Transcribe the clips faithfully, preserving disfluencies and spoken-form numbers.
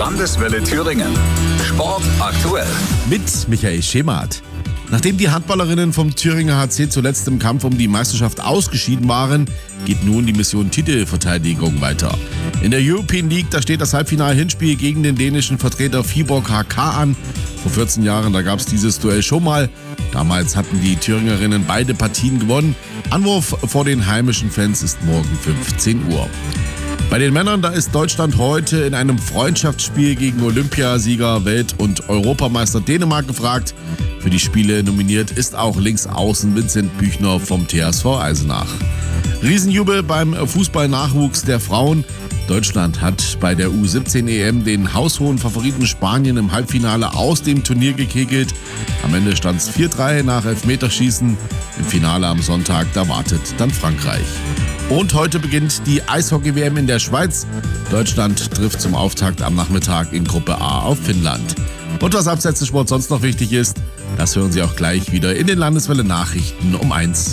Landeswelle Thüringen. Sport aktuell. Mit Michael Schemath. Nachdem die Handballerinnen vom Thüringer H C zuletzt im Kampf um die Meisterschaft ausgeschieden waren, geht nun die Mission Titelverteidigung weiter. In der European League, da steht das Halbfinal-Hinspiel gegen den dänischen Vertreter Viborg H K an. Vor vierzehn Jahren, da gab es dieses Duell schon mal. Damals hatten die Thüringerinnen beide Partien gewonnen. Anwurf vor den heimischen Fans ist morgen fünfzehn Uhr. Bei den Männern, da ist Deutschland heute in einem Freundschaftsspiel gegen Olympiasieger, Welt- und Europameister Dänemark gefragt. Für die Spiele nominiert ist auch Linksaußen Vincent Büchner vom T S V Eisenach. Riesenjubel beim Fußballnachwuchs der Frauen. Deutschland hat bei der U siebzehn E M den haushohen Favoriten Spanien im Halbfinale aus dem Turnier gekegelt. Am Ende stand es vier drei nach Elfmeterschießen. Im Finale am Sonntag, da wartet dann Frankreich. Und heute beginnt die Eishockey-W M in der Schweiz. Deutschland trifft zum Auftakt am Nachmittag in Gruppe A auf Finnland. Und was abseits des Sports sonst noch wichtig ist, das hören Sie auch gleich wieder in den Landeswelle-Nachrichten um eins.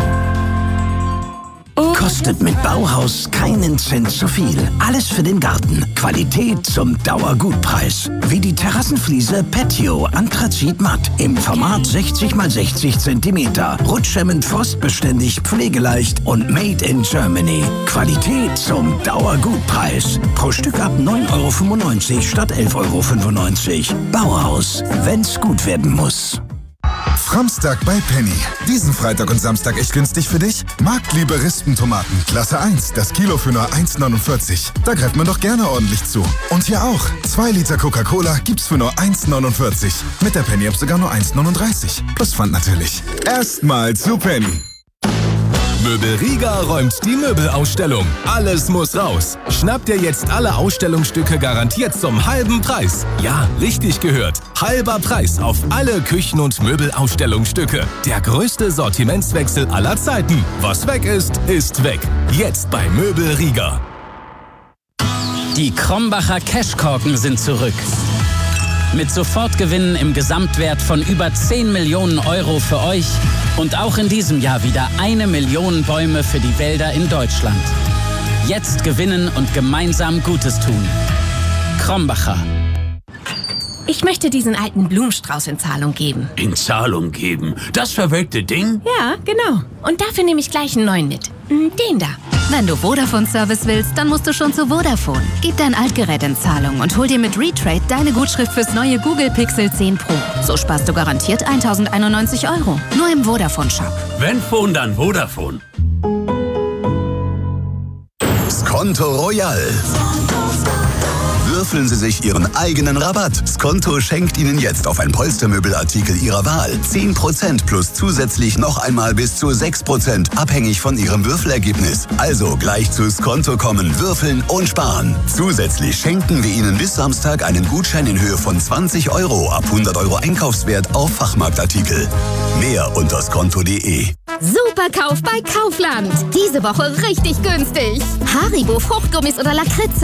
Kostet mit Bauhaus keinen Cent zu viel. Alles für den Garten. Qualität zum Dauergutpreis. Wie die Terrassenfliese Patio Anthrazit Matt im Format sechzig mal sechzig Zentimeter. Rutschhemmend, frostbeständig, pflegeleicht und made in Germany. Qualität zum Dauergutpreis. Pro Stück ab neun Euro fünfundneunzig statt elf Euro fünfundneunzig. Bauhaus, wenn's gut werden muss. Framstag bei Penny. Diesen Freitag und Samstag echt günstig für dich? Marktliebe Rispentomaten, Klasse eins, das Kilo für nur eins neunundvierzig. Da greift man doch gerne ordentlich zu. Und hier auch. zwei Liter Coca-Cola gibt's für nur eins neunundvierzig. Mit der Penny-App sogar nur eins neununddreißig. Plus Pfand natürlich. Erstmal zu Penny. Möbel Riga räumt die Möbelausstellung. Alles muss raus. Schnapp dir jetzt alle Ausstellungsstücke garantiert zum halben Preis. Ja, richtig gehört. Halber Preis auf alle Küchen- und Möbelausstellungsstücke. Der größte Sortimentswechsel aller Zeiten. Was weg ist, ist weg. Jetzt bei Möbel Riga. Die Krombacher Cashkorken sind zurück. Mit Sofortgewinnen im Gesamtwert von über zehn Millionen Euro für euch und auch in diesem Jahr wieder eine Million Bäume für die Wälder in Deutschland. Jetzt gewinnen und gemeinsam Gutes tun. Krombacher. Ich möchte diesen alten Blumenstrauß in Zahlung geben. In Zahlung geben? Das verwelkte Ding? Ja, genau. Und dafür nehme ich gleich einen neuen mit. Den da. Wenn du Vodafone-Service willst, dann musst du schon zu Vodafone. Gib dein Altgerät in Zahlung und hol dir mit Retrade deine Gutschrift fürs neue Google Pixel zehn Pro. So sparst du garantiert tausendeinundneunzig Euro. Nur im Vodafone-Shop. Wenn Phone, dann Vodafone. Skonto Royal. Würfeln Sie sich Ihren eigenen Rabatt. Skonto schenkt Ihnen jetzt auf ein Polstermöbelartikel Ihrer Wahl zehn Prozent plus zusätzlich noch einmal bis zu sechs Prozent, abhängig von Ihrem Würfelergebnis. Also gleich zu Skonto kommen, würfeln und sparen. Zusätzlich schenken wir Ihnen bis Samstag einen Gutschein in Höhe von zwanzig Euro ab hundert Euro Einkaufswert auf Fachmarktartikel. Mehr unter skonto punkt de. Superkauf bei Kaufland. Diese Woche richtig günstig. Haribo Fruchtgummis oder Lakritze.